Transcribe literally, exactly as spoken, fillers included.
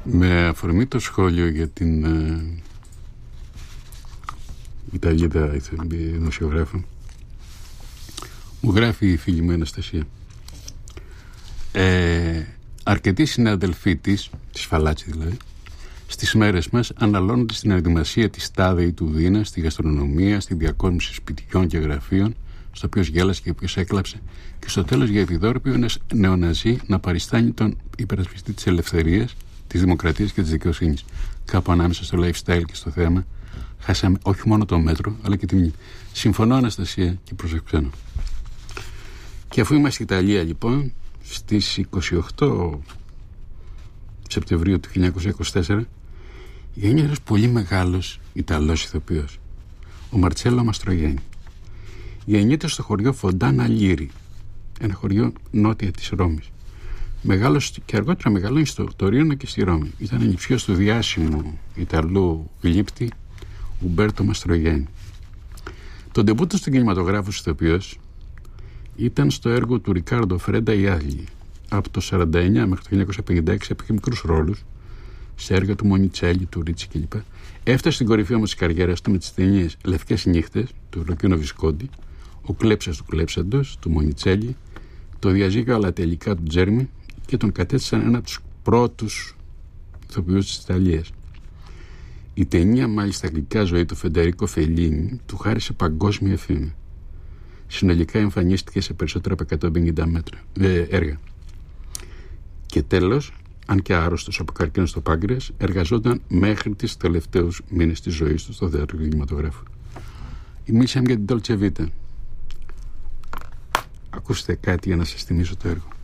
Με αφορμή το σχόλιο για την ε, Ιταλίδα δημοσιογράφο, μου γράφει η φίλη μου Αναστασία, ε, αρκετοί συναδελφοί της, της Φαλάτσι δηλαδή, στις μέρες μας αναλώνονται στην ενδυμασία της τάδε ή του Δίνα, στη γαστρονομία, στη διακόσμηση σπιτιών και γραφείων, στο οποίο γέλασε και ο οποίος έκλαψε, και στο τέλος για επιδόρπιο ένας νεοναζί να παριστάνει τον υπερασπιστή της ελευθερίας, της δημοκρατίας και της δικαιοσύνης. Κάπου ανάμεσα στο lifestyle και στο θέμα χάσαμε όχι μόνο το μέτρο, αλλά και τη μνήμη. Συμφωνώ, Αναστασία, και προσεξένω. Και αφού είμαστε Ιταλία, λοιπόν, στις είκοσι οκτώ Σεπτεμβρίου του χίλια εννιακόσια είκοσι τέσσερα γεννιέται ένας πολύ μεγάλος Ιταλός ηθοποιός, ο Μαρτσέλο Μαστρογιάννη. Γεννιέται στο χωριό Φοντάνα Λύρη, ένα χωριό νότια της Ρώμης. Μεγάλος και αργότερα μεγαλώνει στο Τωρίνο και στη Ρώμη. Ήταν ανιψιός του διάσημου Ιταλού γλύπτη Ουμπέρτο Μαστρογιάννη. Το ντεμπούτο στον κινηματογράφο ηθοποιός ήταν στο έργο του Ρικάρντο Φρέντα «Οι Άγγλοι». Από το σαράντα εννιά μέχρι το χίλια εννιακόσια πενήντα έξι έπαιξε μικρούς ρόλους σε έργα του Μονιτσέλη, του Ρίτσι κλπ. Έφτασε στην κορυφή όμως της καριέρας του με τις ταινίες Λευκές νύχτες του Λουκίνο Βισκόντι, Ο κλέψας του κλέψαντος του Μονιτσέλη, Το διαζύγιο αλλά τελικά του Τζέρμι, και τον κατέστησαν ένα από τους πρώτους ηθοποιούς της Ιταλίας. Η ταινία, μάλιστα αγγλικά ζωή του Φεντερίκο Φελίνι, του χάρισε παγκόσμια φήμη. Συνολικά εμφανίστηκε σε περισσότερα από εκατόν πενήντα μέτρα, ε, έργα. Και τέλος, αν και άρρωστος από καρκίνο στο πάγκρεας, εργαζόταν μέχρι τις τελευταίους μήνες της ζωής του στο θέατρο του κινηματογράφου. Μίλησαμε για την Dolce Vita. Ακούστε κάτι για να σας θυμίσω το έργο.